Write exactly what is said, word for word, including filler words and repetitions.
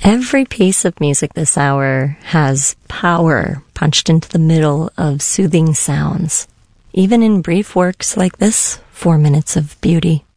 Every piece of music this hour has power punched into the middle of soothing sounds, even in brief works like this, Four Minutes of Beauty.